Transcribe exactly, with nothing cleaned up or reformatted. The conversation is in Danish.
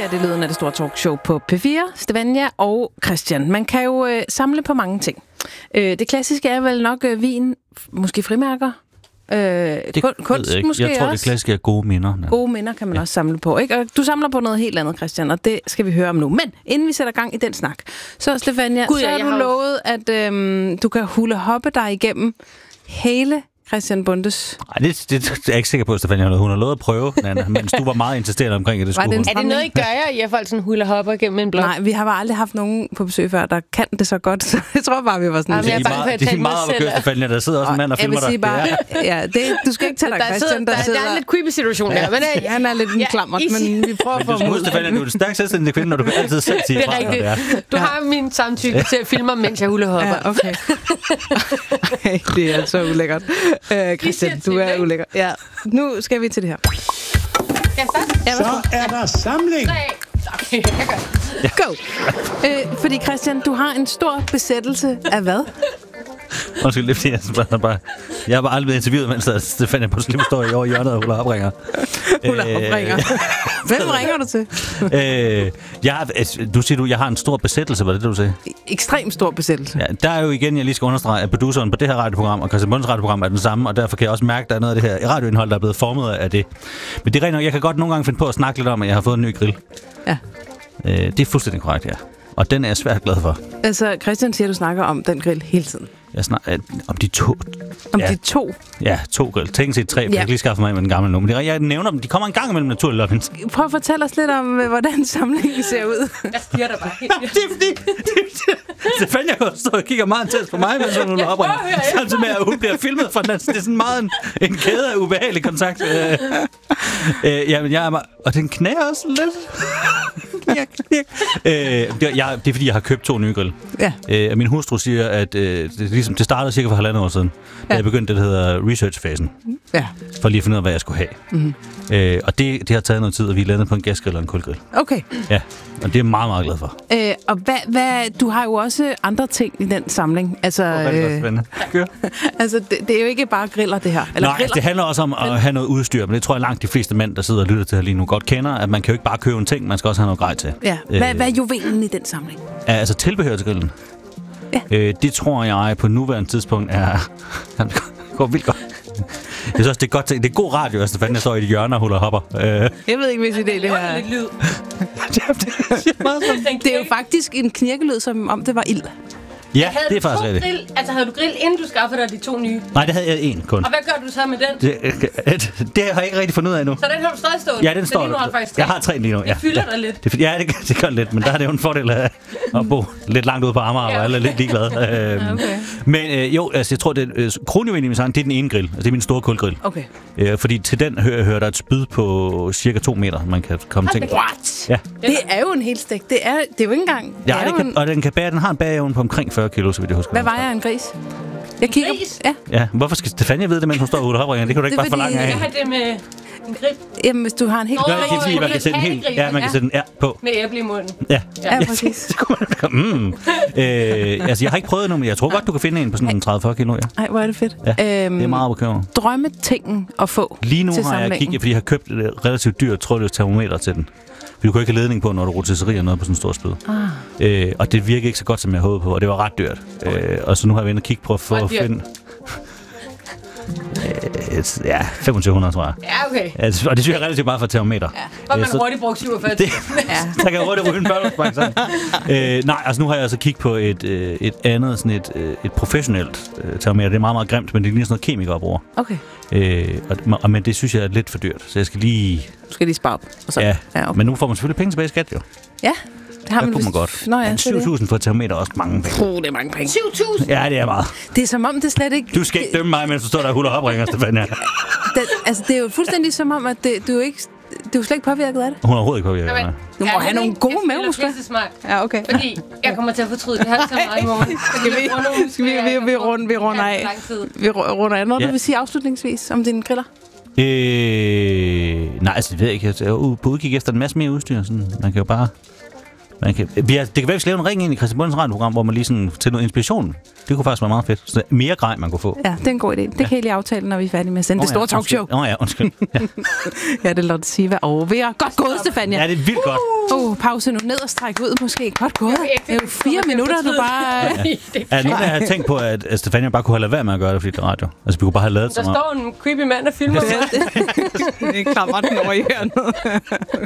er det lyden af det store talkshow på P fire. Stefania og Christian. Man kan jo øh, samle på mange ting. Øh, det klassiske er vel nok øh, vin, måske frimærker. Øh, det kun, kunst jeg måske Jeg tror, også. det klassiske er gode minder. Ja. Gode minder kan man ja. også samle på, ikke? Og du samler på noget helt andet, Christian, og det skal vi høre om nu. Men inden vi sætter gang i den snak, så Stefania, Gud, så ja, har du har lovet, at øhm, du kan hule-hoppe dig igennem hele Christian Bondes. Nej, det, det, det er jeg ikke sikker på, Stefania. Hun har lovet at prøve, Nana, mens du var meget insisterende omkring, at det Var skulle det hun. Er det noget, I gør jer, I har folk sådan hula hopper gennem en blok? Nej, vi har bare aldrig haft nogen på besøg før, der kan det så godt. Så jeg tror bare, vi var sådan... Jamen, Det jeg er er bange for, at meget, jeg det er meget op at køre, Stefania. Der sidder også en mand og jeg vil filmer sige dig. bare, ja, det, du skal ikke tage dig, der, Christian, sidder, der, der, sidder... der er en lidt creepy situation der. Men, Ja, han er lidt en Ja, klammer, I- men vi prøver at få Men du ham skal ud. huske, Stefania, du er en stærk selvstændig kvinde, når du kan altid selv sige det er fra, når det er. rigtigt. Du har min samtykke til at filme, mens jeg hula hopper. Ja, okay. Okay, det er altså ulækkert. Øh, Christian, du er ulækker. Ja, nu skal vi til det her. Skal jeg starte? Ja, Så er der samling. Okay, jeg gør. go! Øh, fordi Christian, du har en stor besættelse af hvad? Undskyld, det er fordi, jeg spørger bare... Jeg har bare aldrig blevet interviewet, mens Stefania på slip står i over hjørnet og huller opringer. Hun opringer. Hvem ringer du til? øh, jeg, altså, du siger, du, jeg har en stor besættelse, var det det, du sagde? Ekstremt stor besættelse. Ja, der er jo igen, jeg lige skal understrege, at produceren på det her radioprogram og Christian Bunds radioprogram er den samme, og derfor kan jeg også mærke, at der er noget af det her radioindhold, der er blevet formet af det. Men det er rent nok, jeg kan godt nogle gange finde på at snakke lidt om, at jeg har fået en ny grill. Ja. Øh, det er fuldstændig korrekt, ja. Og den er jeg svært glad for. Altså, Christian siger, at du snakker om den grill hele tiden. Jeg snakker øh, om de to... Om ja. de to. Ja, to grill. Tænk sig tre, for Ja. jeg kan lige skaffe mig med den gamle nu. Men det, jeg nævner dem, de kommer en gang imellem naturligt op. Prøv at fortælle os lidt om, øh, hvordan samlingen ser ud. Jeg siger dig bare. Det er fordi... Det er fordi Stefania står og kigger meget intens på mig, mens hun Jeg opringer. prøver at høre efter. Samtidig med, at hun bliver filmet fra den anden. Det er sådan meget en, en kæde af ubehagelig kontakt. Øh, øh, jamen, jeg er meget... Og den knæer også lidt. Knirk, knirk. Øh, det, jeg, det er fordi, jeg har købt to nye grill. Ja. Øh, min hustru siger, at øh, det, ligesom, det startede cirka for halvandet år siden, da Ja. jeg begyndte det, der hedder research-fasen, Ja. for lige at finde ud af, hvad jeg skulle have. Mm-hmm. Øh, og det, det har taget noget tid, at vi er landet på en gasgrill og en kulgrill. Okay. Ja, og det er jeg meget, meget glad for. Øh, og hvad, hvad, du har jo også andre ting i den samling. Altså, øh, altså det, det er jo ikke bare griller, det her. Eller Nej, det handler også om at have noget udstyr, men det tror jeg langt de fleste mænd, der sidder og lytter til her lige nu, godt kender, at man kan jo ikke bare købe en ting, man skal også have noget grej til. Ja. Hvad, hvad er juvelen i den samling? Ja, altså tilbehør til grillen. Ja. Øh, det tror jeg på nuværende tidspunkt er... Det går vildt godt. Jeg synes også, det er godt ting. Det er god radio, at Stefania står i et hjørne og huller hopper. Øh. Jeg ved ikke, hvis det er det her. Lidt lyd. Det er jo faktisk en knirkelyd, som om det var ild. Ja, det er faktisk rigtigt. Grill, altså havde du grill, inden du skaffede dig de to nye? Nej, det havde jeg en kun. Og hvad gør du så med den? Det, det, det har jeg ikke rigtig fundet ud af endnu. Så den har du stadig stående? Ja, den Så står lige nu har du faktisk tre. Jeg har tre lige nu. Ja. Det fylder ja. dig lidt. Det, ja, det, gør- det gør lidt, men der er det jo en fordel af at bo lidt langt ude på Amager, Ja. og alle er lidt ligeglade. Øhm, Okay. Men øh, jo, altså, jeg tror, det er kronjuvelen i min sang, det er den ene grill. Altså, det er min store kulgrill. Okay. Øh, fordi til den hører, hører der et spyd på cirka to meter, man kan komme til. What? Ja. Det er jo en hel stik. Det er, det er jo ikke engang... Det Ja, er det jo kan, en, og den kan bære, den har en bæreevne på omkring fyrre kilo, så vidt jeg husker. hvad vejer en gris? Jeg kigger... gris? Ja. Ja, hvorfor skal Stefania vide det, mens hun står ude og hopper? Det kan du ikke Det er bare forlange fordi- af. Jeg har det med en grill Jamen, hvis du har en helt... Nå, Ja, det er fordi, man kan sætte en helt, ja, man kan sætte en R på. med æble i munden. Ja, Ja, præcis. det kunne man mm. øh, altså, jeg har ikke prøvet endnu, men jeg tror godt, du kan finde en på sådan tredive til fyrre kilo, ja. Ej, hvor er det fedt. Ja, øhm, det er meget bekymrende. Drømmetingen at få Lige nu til har jeg samlingen. kigget, fordi jeg har købt et relativt dyrt trådløst termometer til den. For du kan ikke have ledning på, når du rotisserie noget på sådan en stor spyd. Ah. Øh, og det virker ikke så godt, som jeg håbede på, og det var ret dyrt. Øh, og så nu har jeg været inde og kigge på for Hvor at dyrt? finde... Øh, ja, femogtyve hundrede, tror jeg. Ja, okay. Altså, og det synes jeg er relativt meget for et termometer. Ja. Hvor Øh, man så- hurtigt brugt syvogfyrre Det, Ja. der kan hurtigt ryge en børneopspark sådan. øh, nej, altså nu har jeg altså kigget på et, øh, et andet, sådan et, øh, et professionelt øh, termometer. Det er meget, meget grimt, men det ligner sådan noget kemikere bruger. Okay. Øh, og, og, men det synes jeg er lidt for dyrt, så jeg skal lige... Du skal lige spare op. Og så. Ja, Ja, okay. men nu får man selvfølgelig penge tilbage i skat, jo. Ja, det har Der man kunne man vist- godt. Nå ja, Men så er det. syv tusind for et termometer er også mange penge. Puh, det er mange penge. syv tusind? Ja, det er meget. Det er som om, det slet ikke... Du skal ikke dømme mig, mens du står der og huller opringer, Stefania. Det, altså, det er jo fuldstændig som om, at det, du er jo ikke... Du er jo slet ikke påvirket af det. Hun er overhovedet ikke påvirket. Jamen, Du må ja, have men nogle ikke- gode jeg spiller mavemuskler. pissesmart, Ja, okay. Fordi jeg kommer til at fortryde det her så meget i morgen. Skal vi, skal vi, vi, vi, rund, vi runder af. Vi ru- runder af. Noget, Ja. du vil sige afslutningsvis om dine griller? Øh, nej, altså, det ved jeg ikke. Jeg er jo på udkig efter en masse mere udstyr. Sådan. Man kan jo bare Man kan, vi har, det kan være, vi skal lave en ring ind i Christian Bundens radioprogram, hvor man lige sådan til noget inspiration. Det kunne faktisk være meget fedt. Så mere grej, man kunne få. Ja, det er en god idé. Det ja. kan I lige aftale, når vi er færdige med at sende oh, det store ja, talkshow. Åh oh, ja, undskyld. Ja. Ja, det er Lotte Siva og Vera. Godt gået, Stefania. Ja, det er vildt godt. Åh, uh, pause nu. Ned og strække ud måske. Godt gået. Det er jo fire minutter, du bare... Ja, ja. Er nogen, der har tænkt på, at Stefania bare kunne have lavet være med at gøre det, fordi det er radio? Altså, vi kunne bare have lavet det Der står en creepy mand, der filmer. Det er klammer den over i hjørnet.